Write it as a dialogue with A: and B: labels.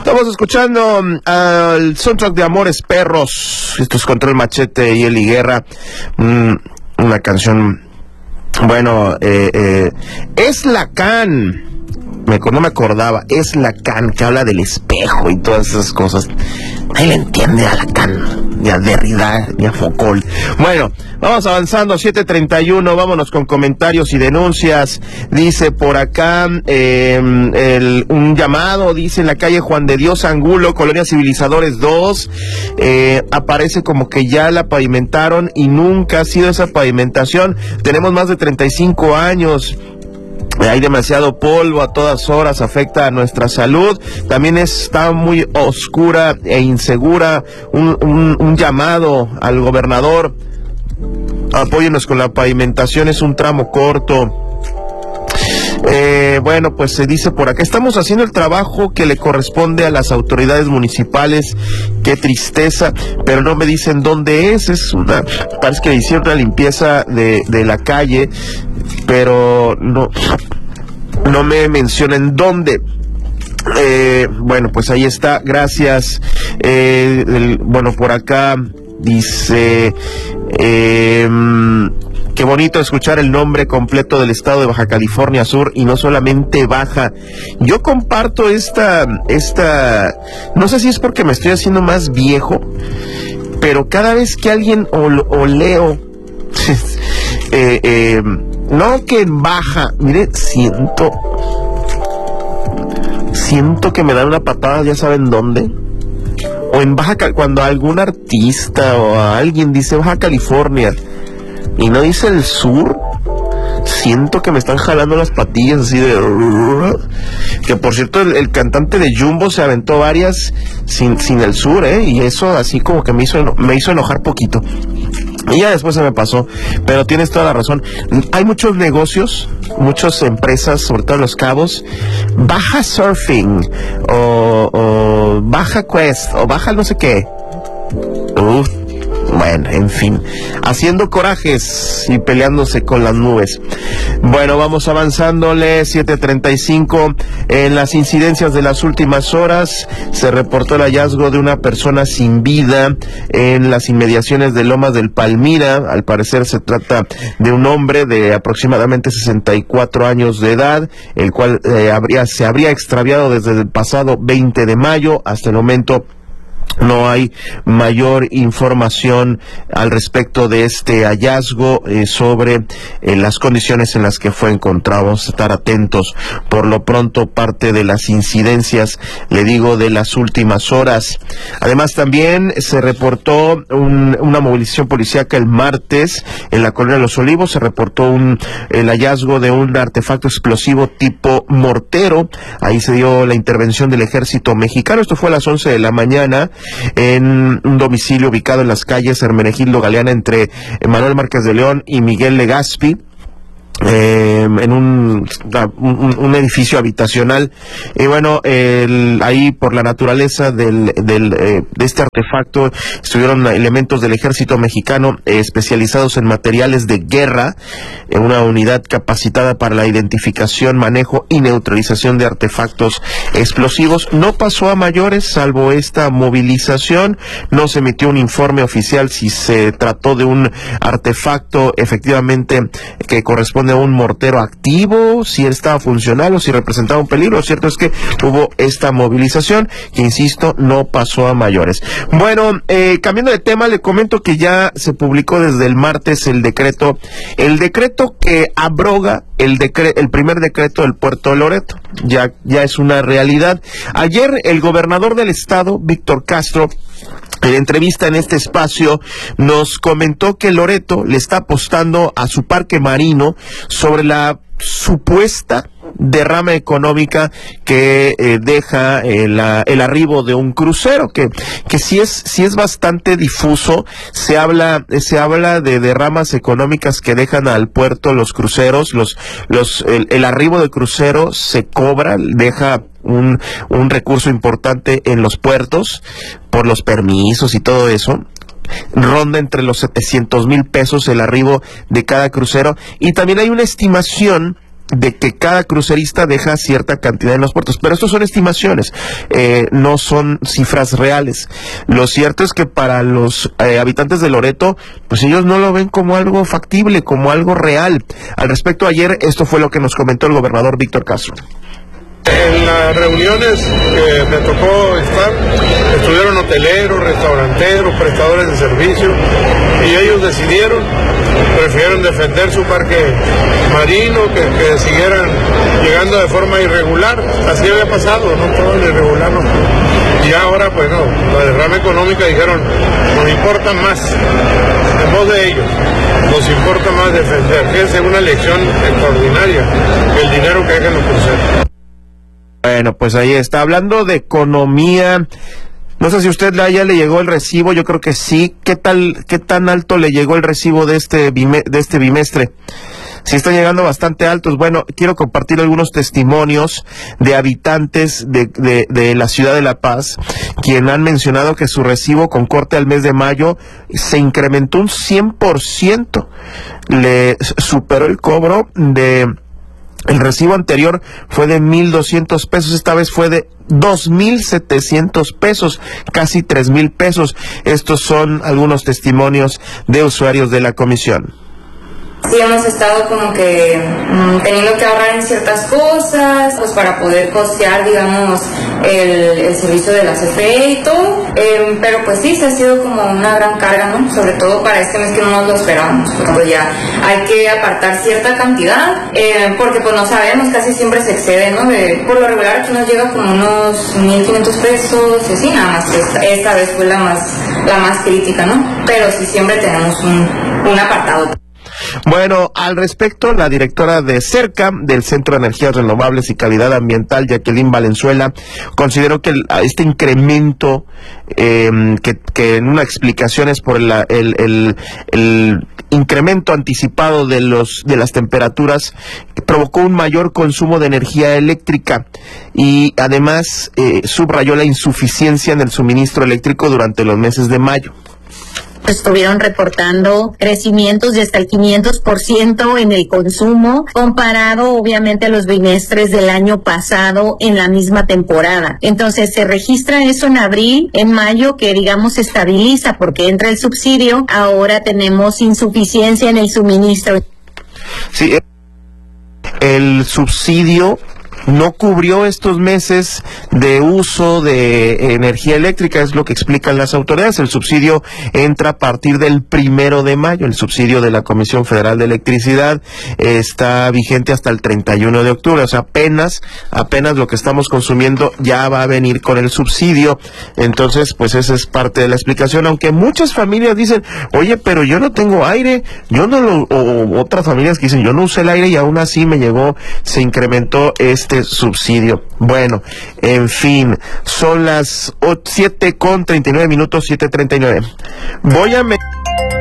A: Estamos escuchando al soundtrack de Amores Perros. Esto es Control Machete y Eli Guerra. Una canción, bueno, es Lacan. No me acordaba, es Lacan, que habla del espejo y todas esas cosas. Nadie le entiende a Lacan, ni a Derrida, ni a Foucault. Bueno, vamos avanzando, 7:31, vámonos con comentarios y denuncias. Dice por acá, un llamado, dice en la calle Juan de Dios Angulo, Colonia Civilizadores 2, aparece como que ya la pavimentaron y nunca ha sido esa pavimentación. Tenemos más de 35 años. Hay demasiado polvo a todas horas, afecta a nuestra salud. También está muy oscura e insegura. Un llamado al gobernador: apóyenos con la pavimentación, es un tramo corto. Bueno, pues se dice por acá, estamos haciendo el trabajo que le corresponde a las autoridades municipales. Qué tristeza, pero no me dicen dónde es. Parece que hicieron una limpieza de la calle, pero no me mencionan dónde. Bueno, pues ahí está, gracias. Bueno, por acá dice, qué bonito escuchar el nombre completo del estado de Baja California Sur y no solamente Baja. Yo comparto esta, no sé si es porque me estoy haciendo más viejo, pero cada vez que alguien o leo, no que en Baja, mire, siento que me dan una patada, ya saben dónde. O en Baja, cuando algún artista o alguien dice Baja California y no dice el sur, siento que me están jalando las patillas así de... Que por cierto, el cantante de Jumbo se aventó varias sin el sur, y eso así como que me hizo enojar poquito. Y ya después se me pasó, pero tienes toda la razón. Hay muchos negocios, muchas empresas, sobre todo en Los Cabos, Baja Surfing, o Baja Quest, o Baja no sé qué. Bueno, en fin, haciendo corajes y peleándose con las nubes. Bueno, vamos avanzándole, 7:35. En las incidencias de las últimas horas se reportó el hallazgo de una persona sin vida en las inmediaciones de Lomas del Palmira. Al parecer se trata de un hombre de aproximadamente 64 años de edad, el cual se habría extraviado desde el pasado 20 de mayo. Hasta el momento no hay mayor información al respecto de este hallazgo, sobre las condiciones en las que fue encontrado. Vamos a estar atentos. Por lo pronto, parte de las incidencias, le digo, de las últimas horas. Además, también se reportó una movilización policíaca el martes en la Colonia de los Olivos. Se reportó el hallazgo de un artefacto explosivo tipo mortero. Ahí se dio la intervención del ejército mexicano. Esto fue a las 11 de la mañana. En un domicilio ubicado en las calles Hermenegildo Galeana entre Manuel Márquez de León y Miguel Legazpi, en un edificio habitacional. Y bueno, ahí por la naturaleza de este artefacto estuvieron elementos del ejército mexicano especializados en materiales de guerra, en una unidad capacitada para la identificación, manejo y neutralización de artefactos explosivos. No pasó a mayores, salvo esta movilización. No se emitió un informe oficial si se trató de un artefacto efectivamente que corresponde a un mortero activo, si él estaba funcional o si representaba un peligro. Lo cierto es que hubo esta movilización que, insisto, no pasó a mayores. Bueno, cambiando de tema, le comento que ya se publicó desde el martes el decreto que abroga el primer decreto del puerto de Loreto. Ya es una realidad. Ayer el gobernador del estado, Víctor Castro, en entrevista en este espacio, nos comentó que Loreto le está apostando a su parque marino sobre la supuesta derrama económica que deja el arribo de un crucero, que sí es bastante difuso. Se habla de derramas económicas que dejan al puerto los cruceros, el arribo de crucero se cobra, deja un recurso importante en los puertos por los permisos y todo eso. Ronda entre los 700,000 pesos el arribo de cada crucero, y también hay una estimación de que cada crucerista deja cierta cantidad en los puertos, pero estos son estimaciones, no son cifras reales. Lo cierto es que para los habitantes de Loreto, pues ellos no lo ven como algo factible, como algo real. Al respecto, ayer esto fue lo que nos comentó el gobernador Víctor Castro.
B: En las reuniones que me tocó estar, estuvieron hoteleros, restauranteros, prestadores de servicio, y ellos prefirieron defender su parque marino, que siguieran llegando de forma irregular. Así había pasado, no todo el irregular, no. Y ahora, pues no, la derrama económica dijeron, nos importa más, en voz de ellos, nos importa más defender. Fíjense, una lección extraordinaria, el dinero que dejan los cruceros.
A: Bueno, pues ahí está, hablando de economía. No sé si usted ya le llegó el recibo, yo creo que sí. ¿Qué tan alto le llegó el recibo de este bimestre? Sí están llegando bastante altos. Bueno, quiero compartir algunos testimonios de habitantes de la ciudad de La Paz, quien han mencionado que su recibo con corte al mes de mayo se incrementó un 100%. Le superó el cobro el recibo anterior fue de 1,200 pesos, esta vez fue de 2,700 pesos, casi 3,000 pesos. Estos son algunos testimonios de usuarios de la comisión.
C: Sí, hemos estado como que teniendo que ahorrar en ciertas cosas, pues para poder costear, digamos, el servicio de la CFE y todo, pero pues sí, se ha sido como una gran carga, ¿no? Sobre todo para este mes que no nos lo esperábamos, pues ya hay que apartar cierta cantidad, porque pues no sabemos, casi siempre se excede, ¿no? Por lo regular aquí nos llega como unos 1,500 pesos, y así nada más, esta vez fue la más crítica, ¿no? Pero sí siempre tenemos un apartado.
A: Bueno, al respecto, la directora de CERCA, del Centro de Energías Renovables y Calidad Ambiental, Jacqueline Valenzuela, consideró que este incremento, que en una explicación es por el incremento anticipado de las temperaturas, provocó un mayor consumo de energía eléctrica, y además subrayó la insuficiencia en el suministro eléctrico durante los meses de mayo.
D: Estuvieron reportando crecimientos de hasta el 500% en el consumo, comparado obviamente a los bimestres del año pasado en la misma temporada. Entonces se registra eso en abril, en mayo, que digamos se estabiliza porque entra el subsidio. Ahora tenemos insuficiencia en el suministro.
A: Sí, el subsidio no cubrió estos meses de uso de energía eléctrica, es lo que explican las autoridades. El subsidio entra a partir del 1 de mayo. El subsidio de la Comisión Federal de Electricidad está vigente hasta el 31 de octubre. O sea, apenas lo que estamos consumiendo ya va a venir con el subsidio. Entonces, pues esa es parte de la explicación. Aunque muchas familias dicen, oye, pero yo no tengo aire, o otras familias que dicen, yo no usé el aire y aún así se incrementó subsidio. Bueno, en fin, son las 7:39, 7:39.